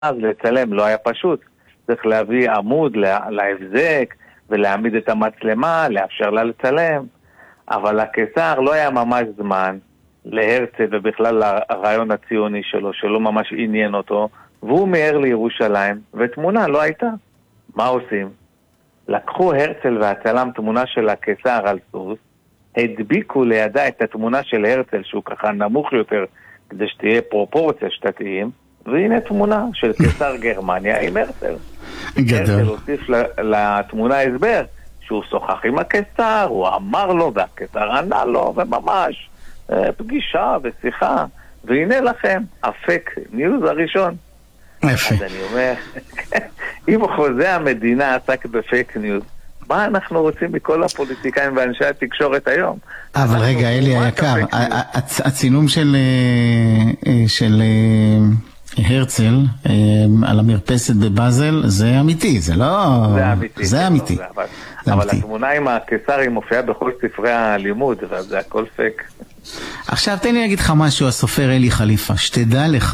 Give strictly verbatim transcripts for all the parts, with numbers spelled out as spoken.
אז לצלם לא היה פשוט. צריך להביא עמוד להבזק ולהעמיד את המצלמה, לאפשר לה לצלם. אבל לקיסר לא היה ממש זמן להרצל ובכלל לרעיון הציוני שלו, שלא ממש עניין אותו, והוא מהר לירושלים, ותמונה לא הייתה. מה עושים? לקחו הרצל והצלם תמונה של הקיסר על סוס, הדביקו לידה את התמונה של הרצל שהוא ככה נמוך יותר, כדי שתהיה פרופורציה שתתאים, והנה תמונה של קיסר גרמניה עם הרצל. הרצל הוסיף לתמונה הסבר שהוא שוחח עם הקיסר, הוא אמר לו והקיסר ענה לו, וממש פגישה ושיחה, והנה לכם, הפייק ניוז הראשון. יפה. אז אני אומר, אם חוזה המדינה עסק בפייק ניוז, מה אנחנו רוצים מכל הפוליטיקאים ואנשי התקשורת היום? אבל רגע, אלי היקר, הצילום של של הרצל על המרפסת בבאזל זה אמיתי, זה לא... זה אמיתי. זה אמיתי. אבל התמונה עם הקיסר היא מופיעה בכל ספרי הלימוד, וזה הכל פייק. עכשיו תן לי להגיד לך משהו, הסופר אלי חליפה, שתדע לך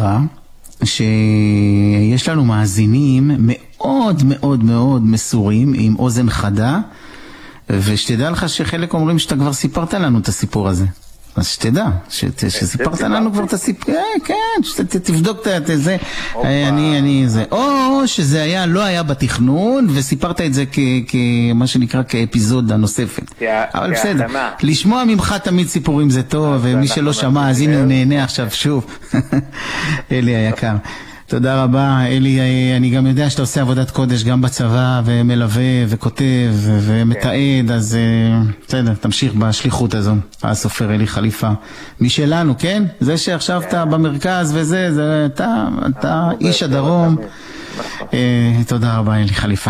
שיש לנו מאזינים מאוד מאוד מאוד מסורים עם אוזן חדה, ושתדע לך שחלק אומרים שאתה כבר סיפרת לנו את הסיפור הזה. אז שתדע, שסיפרת לנו כבר את הסיפור, כן, שתבדוק את זה, אני, אני, זה, או שזה היה, לא היה בתכנון, וסיפרת את זה כמה שנקרא כאפיזודה נוספת. אבל בסדר, לשמוע ממך תמיד סיפורים זה טוב, ומי שלא שמע, אז הנה הוא נהנה עכשיו שוב. אלי היקר. תודה רבה, אלי, אני גם יודע שאתה עושה עבודת קודש גם בצבא, ומלווה וכותב ומתעד, אז בסדר, תמשיך בשליחות הזו, הסופר אלי חליפה, משלנו, כן? זה שעכשיו אתה במרכז וזה, זה, אתה, אתה איש הדרום. תודה רבה, אלי חליפה.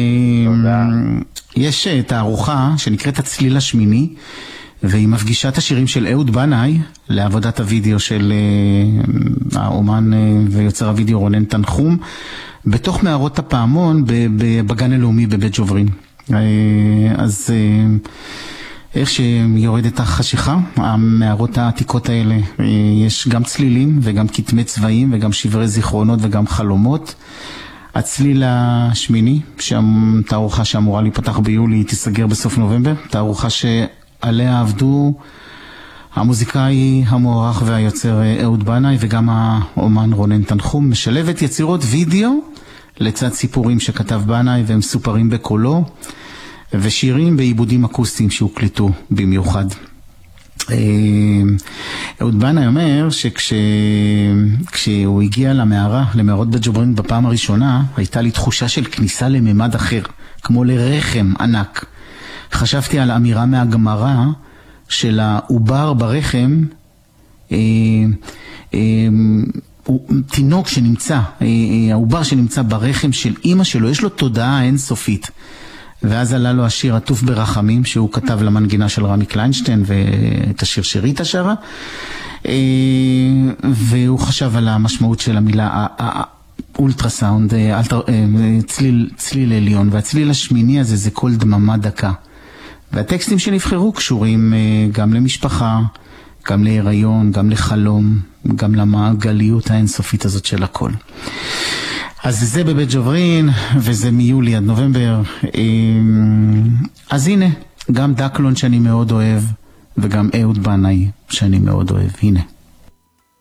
יש תערוכה שנקראת הצליל השמיני, והיא מפגישה את השירים של אהוד בנאי לעבודת הוידאו של uh, האומן uh, ויוצר הוידאו רונן תנחום בתוך מערות הפעמון בגן הלאומי בבית ג'וברין. Uh, אז uh, איך שיורדת החשיכה, המערות העתיקות האלה, uh, יש גם צלילים וגם כתמי צבעים וגם שברי זיכרונות וגם חלומות. הצליל השמיני, תערוכה שאמורה להיפתח ביולי, תיסגר בסוף נובמבר, תערוכה ש... עליה עבדו המוזיקאי המוערך והיוצר אהוד בנאי וגם האומן רונן תנחום, משלבת יצירות וידאו לצד סיפורים שכתב בנאי והם סופרים בקולו, ושירים בעיבודים אקוסטיים שהוקלטו במיוחד. אהוד בנאי אומר שכשהוא הגיע למערה, למערות בית ג'וברין בפעם הראשונה, הייתה לי תחושה של כניסה לממד אחר, כמו לרחם ענק. חשבתי על אמירה מהגמרא של העובר ברחם, אה, אה, תינוק שנמצא, אה, העובר שנמצא ברחם של אמא שלו, יש לו תודעה אינסופית. ואז עלה לו השיר עטוף ברחמים, שהוא כתב למנגינה של רמי קליינשטיין, ואת השיר שריטה שרה, אה, והוא חשב על המשמעות של המילה אולטרסאונד, צליל, צליל עליון, והצליל השמיני הזה זה כל דממה דקה. והטקסטים שנבחרו קשורים גם למשפחה, גם להיריון, גם לחלום, גם למעגליות האינסופית הזאת של הכל. אז זה בבית ג'וברין, וזה מיולי עד נובמבר. אז הנה, גם דקלון שאני מאוד אוהב, וגם אהוד בנאי שאני מאוד אוהב. הנה.